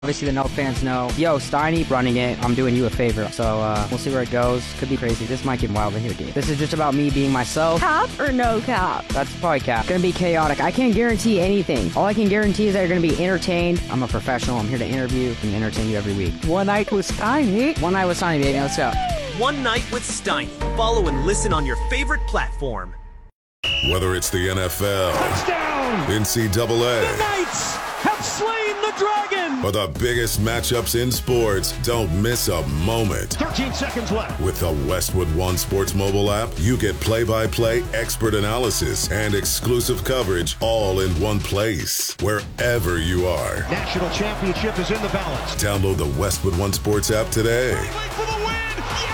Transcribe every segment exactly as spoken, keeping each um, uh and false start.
Obviously, the Nelk fans know, yo, Steiny running it, I'm doing you a favor. So uh, we'll see where it goes. Could be crazy. This might get wild in here, dude. This is just about me being myself. Cap or no cap? That's probably cap. Gonna be chaotic. I can't guarantee anything. All I can guarantee is that you're gonna be entertained. I'm a professional. I'm here to interview and entertain you every week. One night with Steiny. One night with Steiny, baby. Let's go. One Night with Steiny. Follow and listen on your favorite platform. Whether it's the N F L, touchdown, N C double A, the Knights have slain the dragon, or the biggest matchups in sports, don't miss a moment. thirteen seconds left. With the Westwood One Sports mobile app, you get play-by-play expert analysis and exclusive coverage all in one place, wherever you are. National championship is in the balance. Download the Westwood One Sports app today. For the win.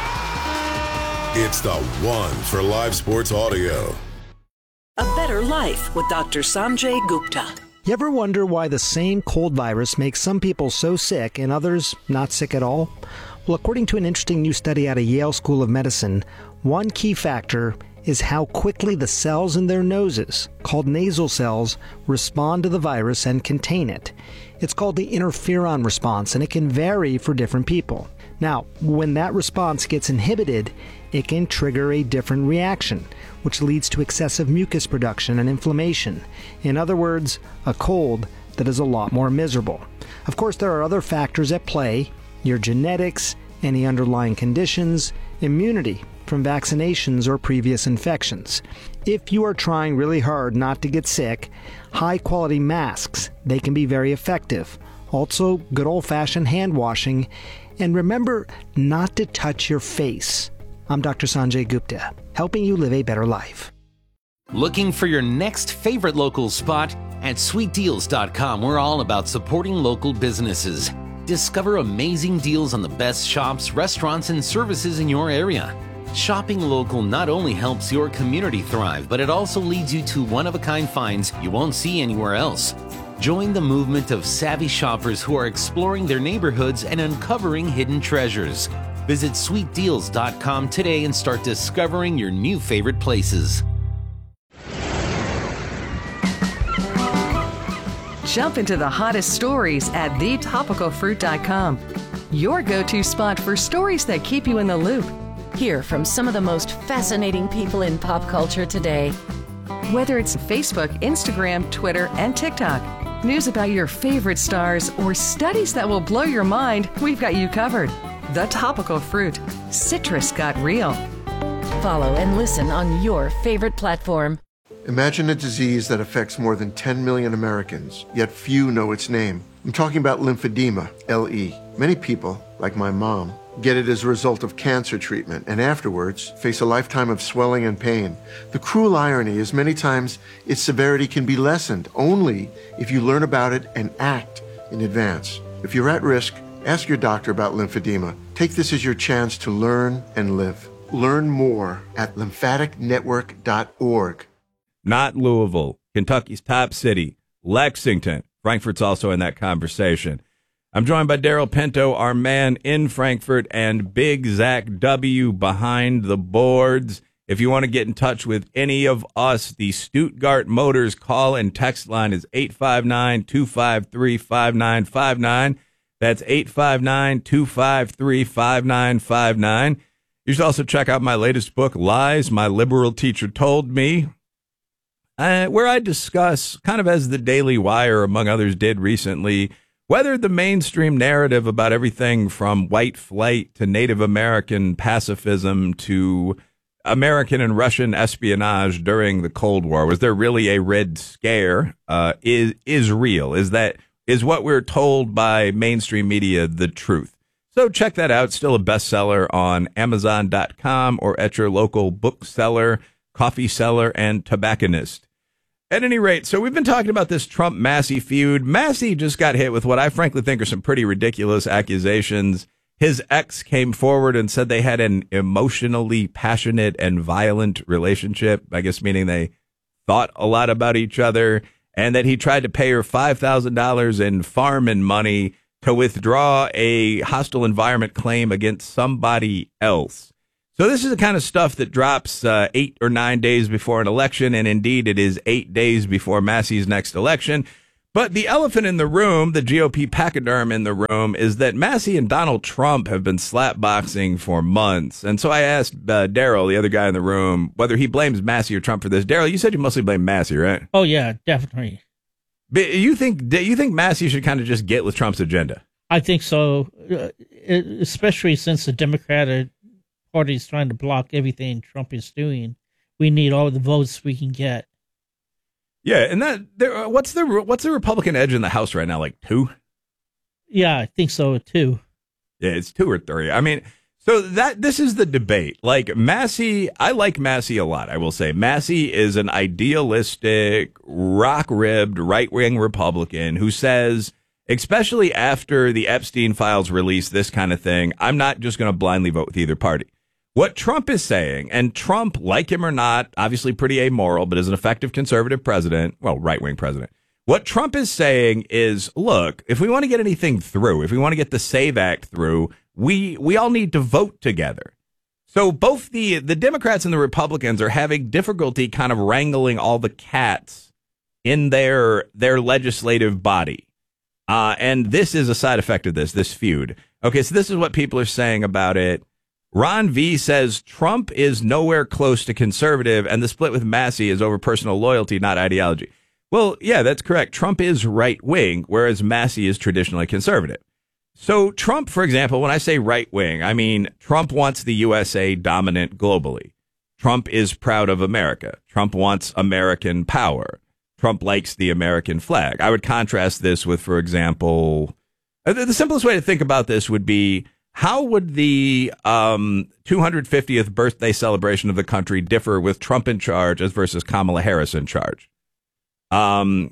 Yeah! It's the one for live sports audio. A Better Life with Doctor Sanjay Gupta. You ever wonder why the same cold virus makes some people so sick and others not sick at all? Well, according to an interesting new study out of Yale School of Medicine, one key factor is how quickly the cells in their noses, called nasal cells, respond to the virus and contain it. It's called the interferon response, and it can vary for different people. Now, when that response gets inhibited, it can trigger a different reaction, which leads to excessive mucus production and inflammation. In other words, a cold that is a lot more miserable. Of course, there are other factors at play: your genetics, any underlying conditions, immunity from vaccinations or previous infections. If you are trying really hard not to get sick, high-quality masks, they can be very effective. Also, good old-fashioned hand washing. And remember not to touch your face. I'm Doctor Sanjay Gupta, helping you live a better life. Looking for your next favorite local spot? At sweet deals dot com, we're all about supporting local businesses. Discover amazing deals on the best shops, restaurants, and services in your area. Shopping local not only helps your community thrive, but it also leads you to one-of-a-kind finds you won't see anywhere else. Join the movement of savvy shoppers who are exploring their neighborhoods and uncovering hidden treasures. Visit sweet deals dot com today and start discovering your new favorite places. Jump into the hottest stories at the topical fruit dot com. Your go-to spot for stories that keep you in the loop. Hear from some of the most fascinating people in pop culture today. Whether it's Facebook, Instagram, Twitter, and TikTok, news about your favorite stars, or studies that will blow your mind, we've got you covered. The Topical Fruit. Citrus got real. Follow and listen on your favorite platform. Imagine a disease that affects more than ten million Americans, yet few know its name. I'm talking about lymphedema, L E. Many people, like my mom, get it as a result of cancer treatment and afterwards face a lifetime of swelling and pain. The cruel irony is many times its severity can be lessened only if you learn about it and act in advance. If you're at risk, ask your doctor about lymphedema. Take this as your chance to learn and live. Learn more at lymphatic network dot org. Not Louisville, Kentucky's top city, Lexington. Frankfurt's also in that conversation. I'm joined by Daryl Pinto, our man in Frankfurt, and Big Zach W. behind the boards. If you want to get in touch with any of us, the Stuttgart Motors call and text line is eight five nine, two five three, five nine five nine. That's eight five nine, two five three, five nine five nine. You should also check out my latest book, Lies My Liberal Teacher Told Me, uh, where I discuss, kind of as the Daily Wire, among others, did recently, whether the mainstream narrative about everything from white flight to Native American pacifism to American and Russian espionage during the Cold War, was there really a Red Scare, uh, is is real? Is that is what we're told by mainstream media the truth? So check that out. Still a bestseller on amazon dot com or at your local bookseller, coffee seller, and tobacconist. At any rate, so we've been talking about this Trump-Massey feud. Massey just got hit with what I frankly think are some pretty ridiculous accusations. His ex came forward and said they had an emotionally passionate and violent relationship, I guess meaning they thought a lot about each other, and that he tried to pay her five thousand dollars in farming money to withdraw a hostile environment claim against somebody else. So this is the kind of stuff that drops uh, eight or nine days before an election, and indeed it is eight days before Massey's next election. But the elephant in the room, the G O P pachyderm in the room, is that Massey and Donald Trump have been slapboxing for months. And so I asked uh, Daryl, the other guy in the room, whether he blames Massey or Trump for this. Daryl, you said you mostly blame Massey, right? Oh, yeah, definitely. But you think you think Massey should kind of just get with Trump's agenda? I think so, uh, especially since the Democratic Party is trying to block everything Trump is doing. We need all the votes we can get. Yeah, and that there, what's the what's the Republican edge in the House right now? Like two? Yeah, I think so too. Yeah, it's two or three. I mean, so that this is the debate. Like Massey, I like Massey a lot. I will say Massey is an idealistic, rock-ribbed, right-wing Republican who says, especially after the Epstein files release this kind of thing, I'm not just going to blindly vote with either party. What Trump is saying, and Trump, like him or not, obviously pretty amoral, but is an effective conservative president, well, right-wing president. What Trump is saying is, look, if we want to get anything through, if we want to get the SAVE Act through, we we all need to vote together. So both the, the Democrats and the Republicans are having difficulty kind of wrangling all the cats in their their legislative body. Uh, and this is a side effect of this, this feud. Okay, so this is what people are saying about it. Ron V says Trump is nowhere close to conservative, and the split with Massey is over personal loyalty, not ideology. Well, yeah, that's correct. Trump is right-wing, whereas Massey is traditionally conservative. So Trump, for example, when I say right-wing, I mean Trump wants the U S A dominant globally. Trump is proud of America. Trump wants American power. Trump likes the American flag. I would contrast this with, for example, the simplest way to think about this would be, how would the um, two hundred fiftieth birthday celebration of the country differ with Trump in charge as versus Kamala Harris in charge? Um,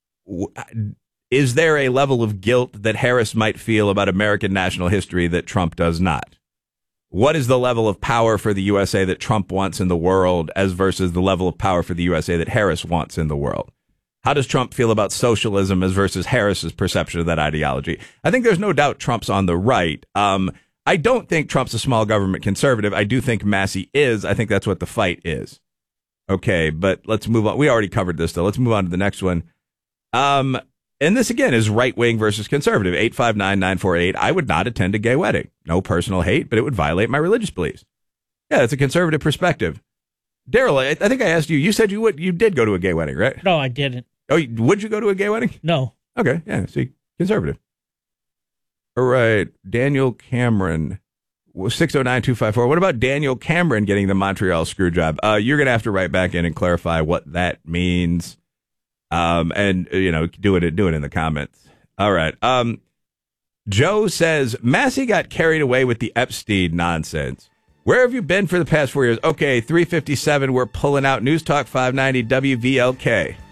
is there a level of guilt that Harris might feel about American national history that Trump does not? What is the level of power for the U S A that Trump wants in the world as versus the level of power for the U S A that Harris wants in the world? How does Trump feel about socialism as versus Harris's perception of that ideology? I think there's no doubt Trump's on the right. Um, I don't think Trump's a small government conservative. I do think Massey is. I think that's what the fight is. Okay, but let's move on. We already covered this, though. Let's move on to the next one. Um, and this, again, is right-wing versus conservative. eight five nine, nine four eight. I would not attend a gay wedding. No personal hate, but it would violate my religious beliefs. Yeah, that's a conservative perspective. Daryl, I, I think I asked you. You said you would. You did go to a gay wedding, right? No, I didn't. Oh, would you go to a gay wedding? No. Okay, yeah, see, conservative. All right, Daniel Cameron, six oh nine, two five four. What about Daniel Cameron getting the Montreal screw job? Uh, you're going to have to write back in and clarify what that means. Um, and, you know, do it, do it in the comments. All right. Um, Joe says, Massey got carried away with the Epstein nonsense. Where have you been for the past four years? Okay, three fifty-seven, we're pulling out News Talk five ninety W V L K.